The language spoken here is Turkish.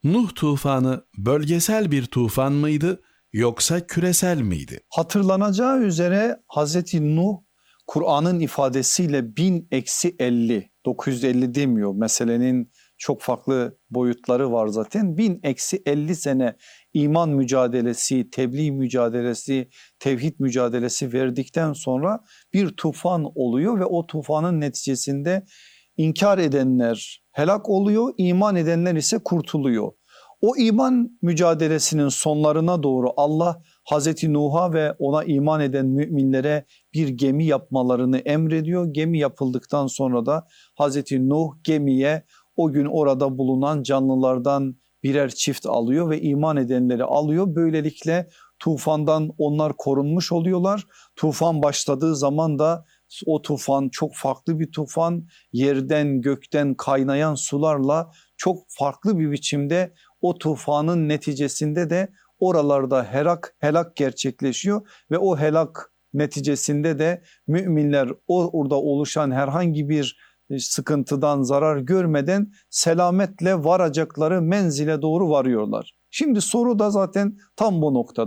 Nuh tufanı bölgesel bir tufan mıydı yoksa küresel miydi? Hatırlanacağı üzere Hz. Nuh Kur'an'ın ifadesiyle 1000-50, 950 demiyor. Meselenin çok farklı boyutları var zaten. 1000-50 sene iman mücadelesi, tebliğ mücadelesi, tevhid mücadelesi verdikten sonra bir tufan oluyor ve o tufanın neticesinde inkar edenler helak oluyor, iman edenler ise kurtuluyor. O iman mücadelesinin sonlarına doğru Allah Hazreti Nuh'a ve ona iman eden müminlere bir gemi yapmalarını emrediyor. Gemi yapıldıktan sonra da Hazreti Nuh gemiye o gün orada bulunan canlılardan birer çift alıyor ve iman edenleri alıyor. Böylelikle tufandan onlar korunmuş oluyorlar. Tufan başladığı zaman da o tufan çok farklı bir tufan, yerden gökten kaynayan sularla çok farklı bir biçimde o tufanın neticesinde de oralarda helak gerçekleşiyor ve o helak neticesinde de müminler orada oluşan herhangi bir sıkıntıdan zarar görmeden selametle varacakları menzile doğru varıyorlar. Şimdi soru da zaten tam bu noktada.